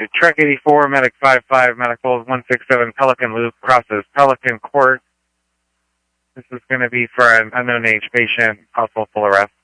Truck 84, Medic 55, Medical 167, Pelican Loop, crosses Pelican Court. This is going to be for an unknown age patient, possible full arrest.